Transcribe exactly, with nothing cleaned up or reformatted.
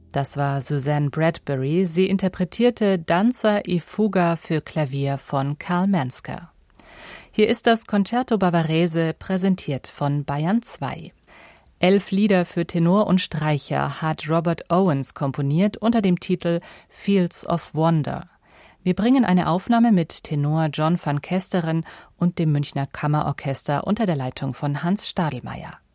Das war Suzanne Bradbury. Sie interpretierte Danza e Fuga für Klavier von Karl Mansker. Hier ist das Concerto Bavarese, präsentiert von Bayern zwei. Elf Lieder für Tenor und Streicher hat Robert Owens komponiert unter dem Titel Fields of Wonder. Wir bringen eine Aufnahme mit Tenor John van Kesteren und dem Münchner Kammerorchester unter der Leitung von Hans Stadelmeier.